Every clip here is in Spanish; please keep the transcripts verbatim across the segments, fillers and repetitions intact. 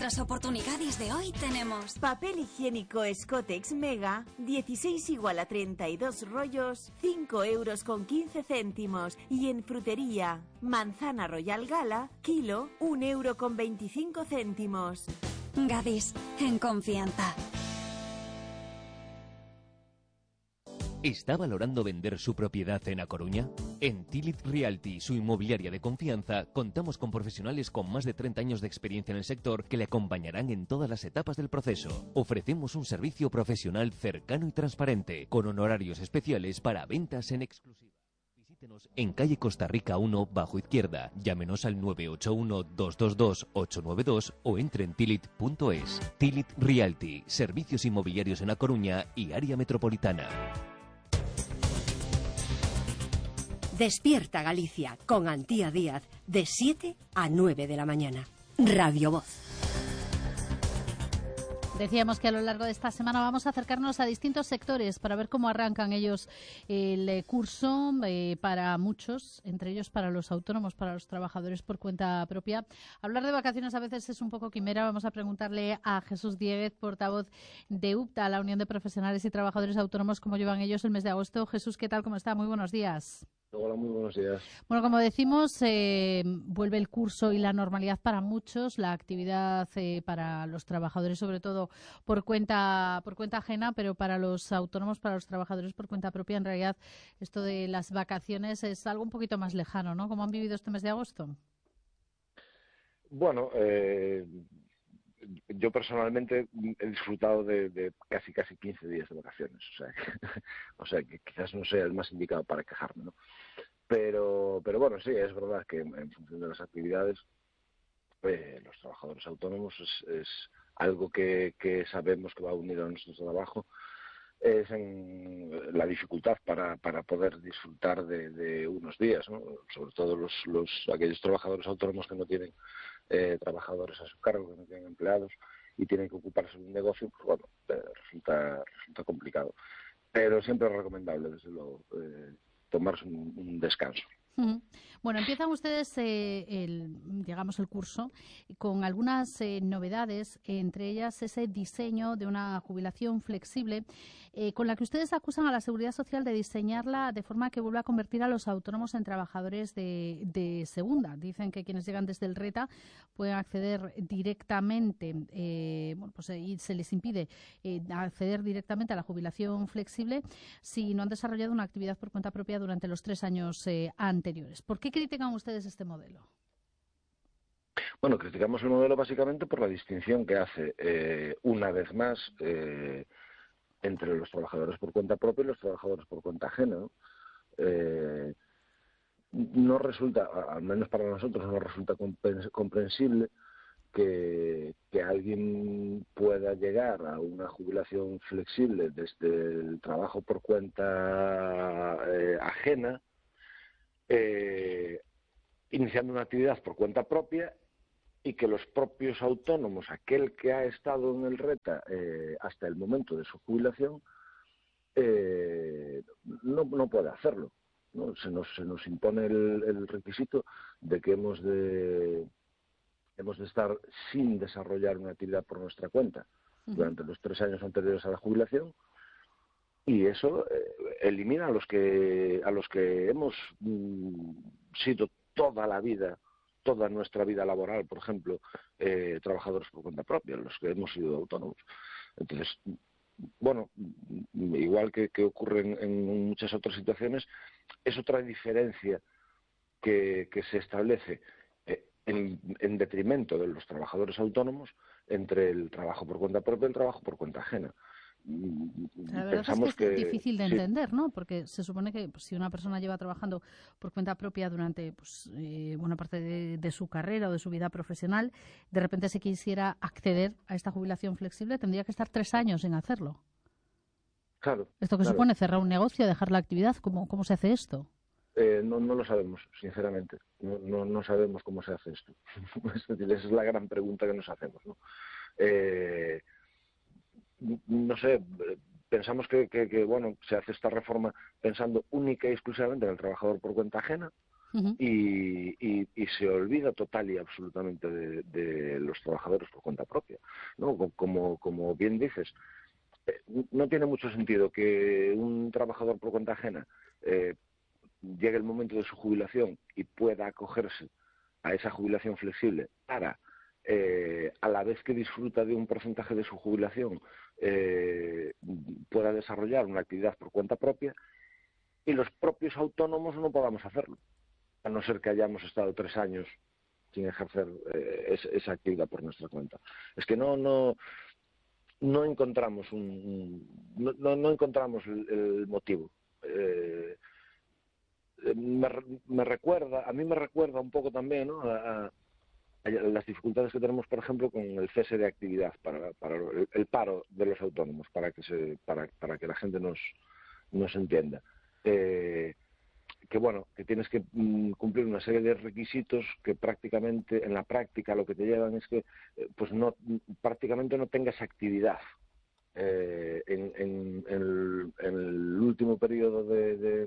nuestras oportunidades de hoy tenemos papel higiénico Scotex Mega, dieciséis igual a treinta y dos rollos, cinco euros con quince céntimos. Y en frutería, manzana Royal Gala, kilo, un euro con veinticinco céntimos. Gadis, en confianza. ¿Está valorando vender su propiedad en A Coruña? En Tilit Realty, su inmobiliaria de confianza, contamos con profesionales con más de treinta años de experiencia en el sector que le acompañarán en todas las etapas del proceso. Ofrecemos un servicio profesional cercano y transparente, con honorarios especiales para ventas en exclusiva. Visítenos en calle Costa Rica uno, bajo izquierda. Llámenos al nueve ocho uno, dos dos dos, ocho nueve dos o entre en tilit punto es. Tilit Realty, servicios inmobiliarios en A Coruña y área metropolitana. Despierta Galicia con Antía Díaz de siete a nueve de la mañana. Radio Voz. Decíamos que a lo largo de esta semana vamos a acercarnos a distintos sectores para ver cómo arrancan ellos el curso eh, para muchos, entre ellos para los autónomos, para los trabajadores por cuenta propia. Hablar de vacaciones a veces es un poco quimera. Vamos a preguntarle a Jesús Dieguez, portavoz de U P T A, la Unión de Profesionales y Trabajadores Autónomos, cómo llevan ellos el mes de agosto. Jesús, ¿qué tal? ¿Cómo está? Muy buenos días. Hola, muy buenos días. Bueno, como decimos, eh, vuelve el curso y la normalidad para muchos, la actividad eh, para los trabajadores, sobre todo por cuenta por cuenta ajena, pero para los autónomos, para los trabajadores por cuenta propia, en realidad esto de las vacaciones es algo un poquito más lejano, ¿no? ¿Cómo han vivido este mes de agosto? Bueno, eh, yo personalmente he disfrutado de, de casi casi quince días de vacaciones, o sea, que, o sea que quizás no sea el más indicado para quejarme, ¿no? Pero, pero bueno, sí, es verdad que en, en función de las actividades, eh, los trabajadores autónomos es, es algo que, que sabemos que va unido a nuestro trabajo, es en la dificultad para, para poder disfrutar de, de unos días, ¿no? Sobre todo los, los aquellos trabajadores autónomos que no tienen eh, trabajadores a su cargo, que no tienen empleados y tienen que ocuparse de un negocio, pues bueno, eh, resulta, resulta complicado. Pero siempre es recomendable, desde luego, eh, tomarse un, un descanso. Bueno, empiezan ustedes, eh, el, digamos, el curso con algunas eh, novedades, entre ellas ese diseño de una jubilación flexible, eh, con la que ustedes acusan a la Seguridad Social de diseñarla de forma que vuelva a convertir a los autónomos en trabajadores de, de segunda. Dicen que quienes llegan desde el RETA pueden acceder directamente, eh, bueno, pues eh, y se les impide eh, acceder directamente a la jubilación flexible si no han desarrollado una actividad por cuenta propia durante los tres años eh, anteriores. ¿Por qué critican ustedes este modelo? Bueno, criticamos el modelo básicamente por la distinción que hace, eh, una vez más, eh, entre los trabajadores por cuenta propia y los trabajadores por cuenta ajena, ¿no? Eh, no resulta, al menos para nosotros, no resulta comprensible que, que alguien pueda llegar a una jubilación flexible desde el trabajo por cuenta eh, ajena, Eh, iniciando una actividad por cuenta propia y que los propios autónomos, aquel que ha estado en el RETA eh, hasta el momento de su jubilación, eh, no, no puede hacerlo, ¿no? Se nos, se nos impone el, el requisito de que hemos de, hemos de estar sin desarrollar una actividad por nuestra cuenta uh-huh. durante los tres años anteriores a la jubilación. Y eso eh, elimina a los que a los que hemos mm, sido toda la vida, toda nuestra vida laboral, por ejemplo, eh, trabajadores por cuenta propia, los que hemos sido autónomos. Entonces, bueno, igual que, que ocurre en, en muchas otras situaciones, es otra diferencia que, que se establece eh, en, en detrimento de los trabajadores autónomos entre el trabajo por cuenta propia y el trabajo por cuenta ajena. La verdad Pensamos es que es que, difícil de sí. entender, ¿no? Porque se supone que pues, si una persona lleva trabajando por cuenta propia durante pues, eh, buena parte de, de su carrera o de su vida profesional, de repente se quisiera acceder a esta jubilación flexible, tendría que estar tres años en hacerlo. Claro. ¿Esto que claro. supone? ¿Cerrar un negocio, dejar la actividad? ¿Cómo, cómo se hace esto? Eh, no, no lo sabemos, sinceramente. No, no, no sabemos cómo se hace esto. Es decir, esa es la gran pregunta que nos hacemos, ¿no? Eh, no sé, pensamos que, que, que, bueno, se hace esta reforma pensando única y exclusivamente en el trabajador por cuenta ajena, uh-huh. y, y, y se olvida total y absolutamente de, de los trabajadores por cuenta propia, ¿no? Como, como bien dices, eh, no tiene mucho sentido que un trabajador por cuenta ajena eh, llegue el momento de su jubilación y pueda acogerse a esa jubilación flexible para, eh, a la vez que disfruta de un porcentaje de su jubilación, eh, pueda desarrollar una actividad por cuenta propia, y los propios autónomos no podamos hacerlo, a no ser que hayamos estado tres años sin ejercer eh, es, esa actividad por nuestra cuenta. Es que no no no encontramos un no, no, no encontramos el, el motivo. Eh, me, me recuerda, a mí me recuerda un poco también, ¿no?, a, a las dificultades que tenemos, por ejemplo, con el cese de actividad, para, para el, el paro de los autónomos, para que se para, para que la gente nos nos entienda. Eh, que bueno, que tienes que mm, cumplir una serie de requisitos que prácticamente, en la práctica, lo que te llevan es que eh, pues no prácticamente no tengas actividad eh, en, en, en, el, en el último periodo de, de,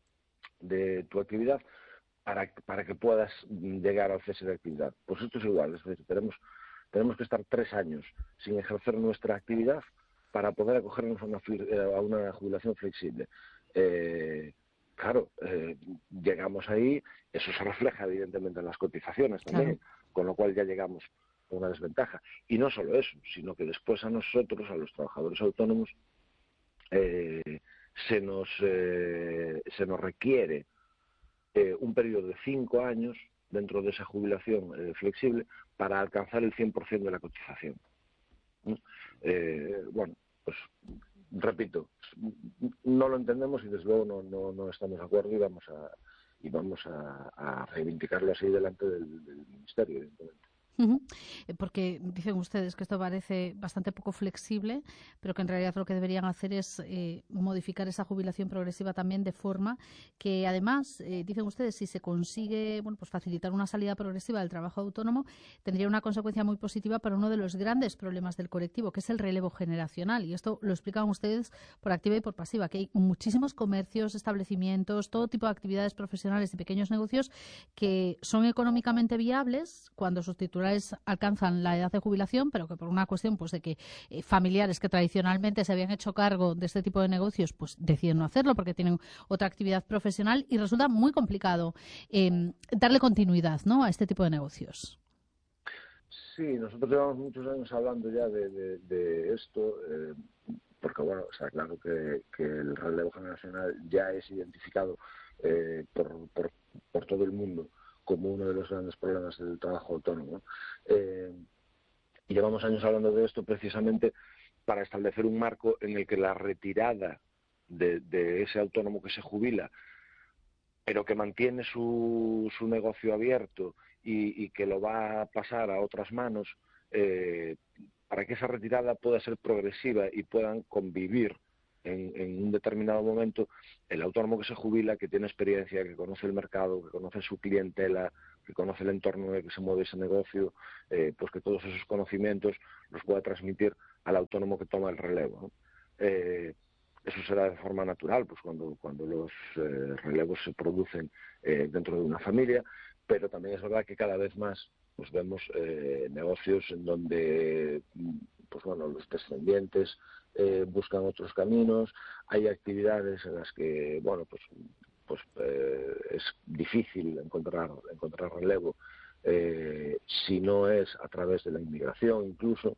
de tu actividad para, para que puedas llegar al cese de actividad. Pues esto es igual, es decir, tenemos, tenemos que estar tres años sin ejercer nuestra actividad para poder acogernos a una, a una jubilación flexible. Eh, Claro, eh, llegamos ahí, eso se refleja evidentemente en las cotizaciones también, claro, con lo cual ya llegamos a una desventaja. Y no solo eso, sino que después a nosotros, a los trabajadores autónomos, eh, se nos eh, se nos requiere eh, un periodo de cinco años dentro de esa jubilación eh, flexible para alcanzar el cien por ciento de la cotización. ¿Mm? Eh, bueno, pues repito, no lo entendemos y desde luego no, no, no estamos de acuerdo y vamos a y vamos a, a reivindicarlo así delante del, del Ministerio, evidentemente. Uh-huh. Porque dicen ustedes que esto parece bastante poco flexible, pero que en realidad lo que deberían hacer es eh, modificar esa jubilación progresiva también de forma que, además, eh, dicen ustedes, si se consigue bueno, pues facilitar una salida progresiva del trabajo autónomo, tendría una consecuencia muy positiva para uno de los grandes problemas del colectivo, que es el relevo generacional. Y esto lo explican ustedes por activa y por pasiva, que hay muchísimos comercios, establecimientos, todo tipo de actividades profesionales y pequeños negocios que son económicamente viables cuando sus titulares alcanzan la edad de jubilación, pero que por una cuestión pues de que eh, familiares que tradicionalmente se habían hecho cargo de este tipo de negocios pues deciden no hacerlo porque tienen otra actividad profesional y resulta muy complicado eh, darle continuidad, ¿no?, a este tipo de negocios. Sí, nosotros llevamos muchos años hablando ya de, de, de esto, eh, porque bueno, o sea, claro que, que el relevo generacional ya es identificado eh, por, por, por todo el mundo como uno de los grandes problemas del trabajo autónomo. Eh, y llevamos años hablando de esto precisamente para establecer un marco en el que la retirada de, de ese autónomo que se jubila, pero que mantiene su, su negocio abierto y, y que lo va a pasar a otras manos, eh, para que esa retirada pueda ser progresiva y puedan convivir En, en un determinado momento el autónomo que se jubila, que tiene experiencia, que conoce el mercado, que conoce su clientela, que conoce el entorno en el que se mueve ese negocio, eh, pues que todos esos conocimientos los pueda transmitir al autónomo que toma el relevo, ¿no? Eh, eso será de forma natural, pues cuando, cuando los eh, relevos se producen eh, dentro de una familia, pero también es verdad que cada vez más pues vemos eh, negocios en donde pues bueno, los descendientes eh, buscan otros caminos, hay actividades en las que bueno pues pues eh, es difícil encontrar encontrar relevo eh, si no es a través de la inmigración incluso,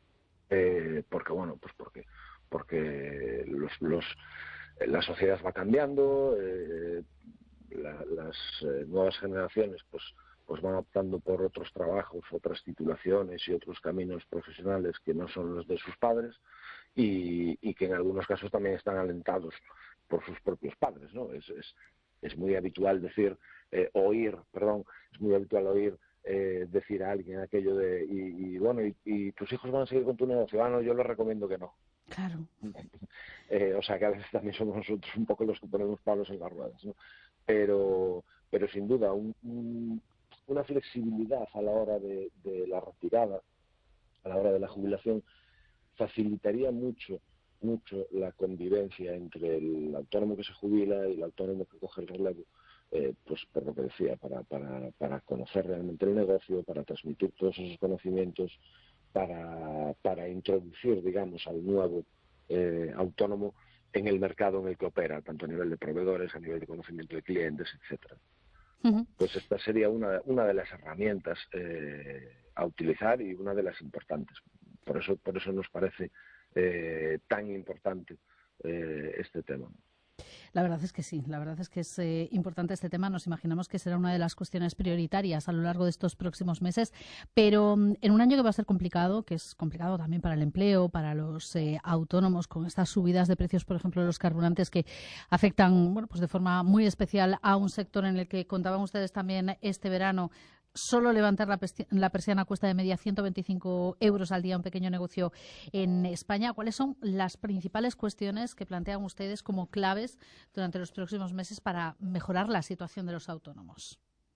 eh, porque bueno pues porque porque los, los la sociedad va cambiando, eh, la, las eh, nuevas generaciones pues pues van optando por otros trabajos, otras titulaciones y otros caminos profesionales que no son los de sus padres y, y que en algunos casos también están alentados por sus propios padres, ¿no? Es, es, es muy habitual decir, eh, oír, perdón, es muy habitual oír eh, decir a alguien aquello de, y, y bueno, y, y tus hijos van a seguir con tu negocio, ah, no, yo les recomiendo que no. Claro. eh, o sea que a veces también somos nosotros un poco los que ponemos palos en las ruedas, ¿no? Pero, pero sin duda, un, un una flexibilidad a la hora de, de la retirada, a la hora de la jubilación, facilitaría mucho, mucho la convivencia entre el autónomo que se jubila y el autónomo que coge el relevo, eh, pues por lo que decía, para, para, para conocer realmente el negocio, para transmitir todos esos conocimientos, para, para introducir, digamos, al nuevo eh, autónomo en el mercado en el que opera, tanto a nivel de proveedores, a nivel de conocimiento de clientes, etcétera. Uh-huh. Pues esta sería una, una de las herramientas eh, a utilizar y una de las importantes. Por eso, por eso nos parece eh, tan importante eh, este tema. La verdad es que sí, la verdad es que es eh, importante este tema. Nos imaginamos que será una de las cuestiones prioritarias a lo largo de estos próximos meses, pero en un año que va a ser complicado, que es complicado también para el empleo, para los eh, autónomos, con estas subidas de precios, por ejemplo, de los carburantes que afectan, bueno, pues de forma muy especial a un sector en el que contaban ustedes también este verano. Solo levantar la, la persiana cuesta de media ciento veinticinco euros al día un pequeño negocio en España. ¿Cuáles son las principales cuestiones que plantean ustedes como claves durante los próximos meses para mejorar la situación de los autónomos?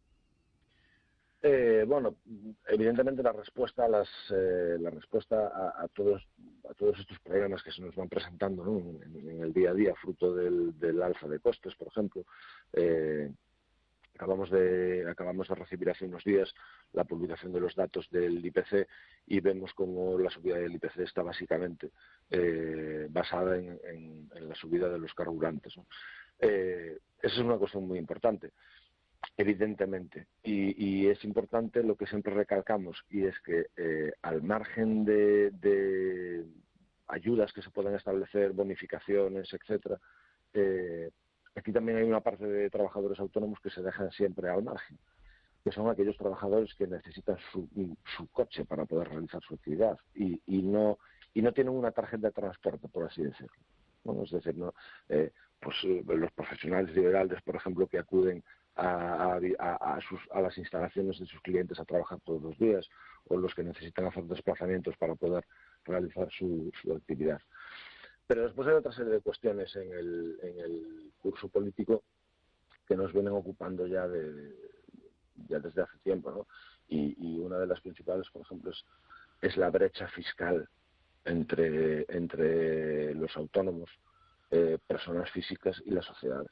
Eh, bueno, evidentemente la respuesta a las, eh, la respuesta a, a todos a todos estos problemas que se nos van presentando, ¿no? en, en el día a día, fruto del, del alza de costes, por ejemplo. Eh, Acabamos de, acabamos de recibir hace unos días la publicación de los datos del I P C y vemos cómo la subida del I P C está básicamente eh, basada en, en, en la subida de los carburantes, ¿no? Eh, esa es una cuestión muy importante, evidentemente, y, y es importante lo que siempre recalcamos, y es que eh, al margen de, de ayudas que se puedan establecer, bonificaciones, etcétera, eh, aquí también hay una parte de trabajadores autónomos que se dejan siempre al margen, que son aquellos trabajadores que necesitan su, su coche para poder realizar su actividad y, y no y no tienen una tarjeta de transporte, por así decirlo. Bueno, es decir, no, eh, pues eh, los profesionales liberales, por ejemplo, que acuden a, a, a, sus, a las instalaciones de sus clientes a trabajar todos los días, o los que necesitan hacer desplazamientos para poder realizar su, su actividad. Pero después hay otra serie de cuestiones en el, en el curso político que nos vienen ocupando ya, de, ya desde hace tiempo, ¿no? Y, y una de las principales, por ejemplo, es, es la brecha fiscal entre, entre los autónomos, eh, personas físicas y las sociedades.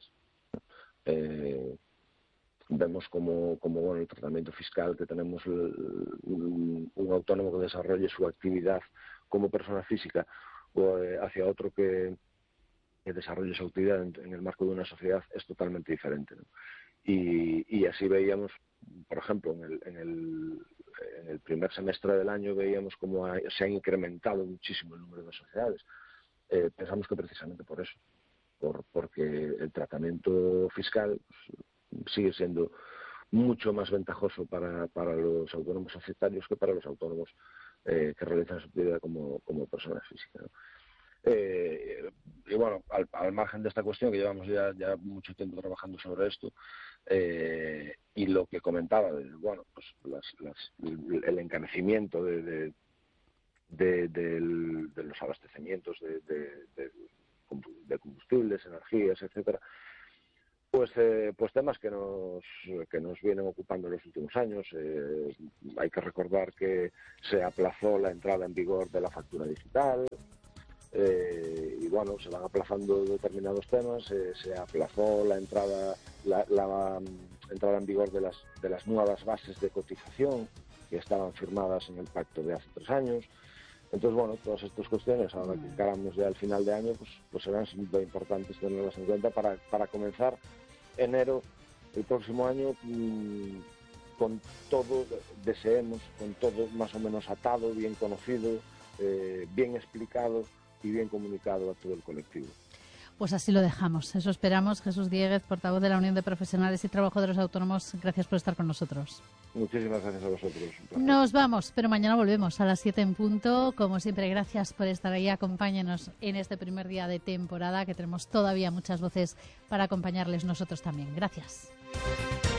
Eh, vemos como, como bueno, el tratamiento fiscal que tenemos el, un, un autónomo que desarrolle su actividad como persona física o hacia otro que, que desarrolle su actividad en, en el marco de una sociedad es totalmente diferente, ¿no? Y, y así veíamos, por ejemplo, en el, en, el, en el primer semestre del año veíamos cómo ha, se ha incrementado muchísimo el número de sociedades. Eh, pensamos que precisamente por eso, por, porque el tratamiento fiscal pues, sigue siendo mucho más ventajoso para, para los autónomos societarios que para los autónomos Eh, que realizan su actividad como, como personas físicas, ¿no? Eh, y bueno, al, al margen de esta cuestión, que llevamos ya, ya mucho tiempo trabajando sobre esto, eh, y lo que comentaba, de, bueno, pues las, las, el encarecimiento de, de, de, de, de los abastecimientos de, de, de, de combustibles, energías, etcétera. Pues, eh, pues temas que nos que nos vienen ocupando en los últimos años. Eh, hay que recordar que se aplazó la entrada en vigor de la factura digital eh, y bueno, se van aplazando determinados temas. Eh, se aplazó la entrada la, la entrada en vigor de las de las nuevas bases de cotización que estaban firmadas en el pacto de hace tres años. Entonces, bueno, todas estas cuestiones, ahora que encaramos ya al final de año, pues, pues serán muy importantes tenerlas en cuenta para, para comenzar enero el próximo año mmm, con todo, deseemos, con todo más o menos atado, bien conocido, eh, bien explicado y bien comunicado a todo el colectivo. Pues así lo dejamos, eso esperamos. Jesús Diéguez, portavoz de la Unión de Profesionales y Trabajadores Autónomos, gracias por estar con nosotros. Muchísimas gracias a vosotros. Nos vamos, pero mañana volvemos a las siete en punto. Como siempre, gracias por estar ahí. Acompáñenos en este primer día de temporada, que tenemos todavía muchas voces para acompañarles nosotros también. Gracias.